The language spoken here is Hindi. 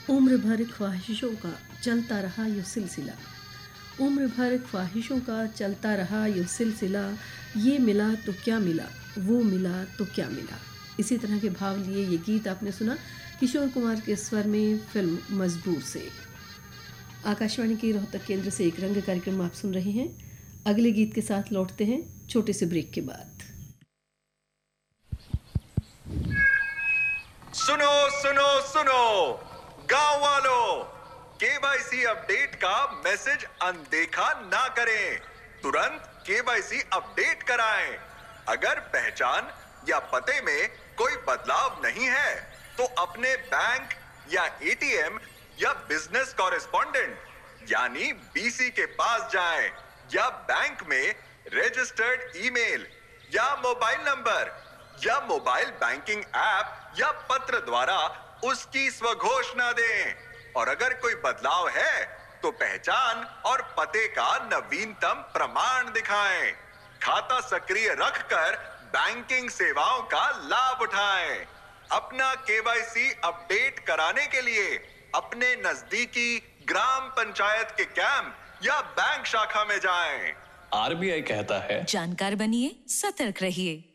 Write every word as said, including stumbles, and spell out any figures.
उम्र भर ख्वाहिशों का चलता रहा ये सिलसिला, उम्र भर ख्वाहिशों का चलता रहा ये सिलसिला, ये मिला तो क्या मिला, वो मिला तो क्या मिला। इसी तरह के भाव लिए ये गीत आपने सुना किशोर कुमार के स्वर में फिल्म मजबूर से। आकाशवाणी के रोहतक केंद्र से एक रंग कार्यक्रम आप सुन रहे हैं। अगले गीत के साथ लौटते हैं छोटे से ब्रेक के बाद। सुनो सुनो सुनो गांव वालों, केवाईसी अपडेट का मैसेज अनदेखा ना करें, तुरंत केवाईसी अपडेट कराएं। अगर पहचान या पते में कोई बदलाव नहीं है तो अपने बैंक या एटीएम या बिजनेस कॉरेस्पॉन्डेंट यानी बीसी के पास जाएं या बैंक में रजिस्टर्ड ईमेल या मोबाइल नंबर या मोबाइल बैंकिंग ऐप या पत्र द्वारा उसकी स्वघोषणा दें। और अगर कोई बदलाव है तो पहचान और पते का नवीनतम प्रमाण दिखाएं। खाता सक्रिय रखकर बैंकिंग सेवाओं का लाभ उठाएं। अपना केवाईसी अपडेट कराने के लिए अपने नजदीकी ग्राम पंचायत के कैंप या बैंक शाखा में जाएं। आरबीआई कहता है, जानकार बनिए, सतर्क रहिए।